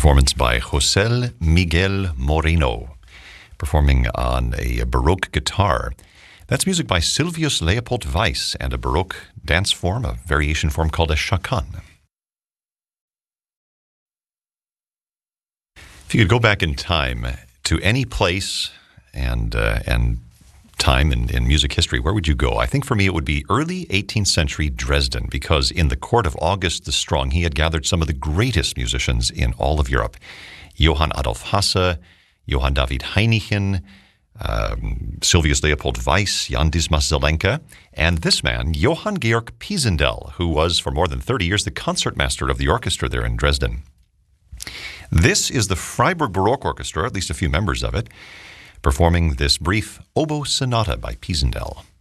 performance by José Miguel Moreno, performing on a Baroque guitar. That's music by Silvius Leopold Weiss and a Baroque dance form, a variation form called a chakan. If you could go back in time to any place and time in music history, where would you go? I think for me it would be early 18th century Dresden, because in the court of August the Strong, he had gathered some of the greatest musicians in all of Europe. Johann Adolf Hasse, Johann David Heinichen, Silvius Leopold Weiss, Jan Dismas Zelenka, and this man, Johann Georg Pisendel, who was for more than 30 years the concertmaster of the orchestra there in Dresden. This is the Freiburg Baroque Orchestra, at least a few members of it, performing this brief oboe sonata by Pisendel.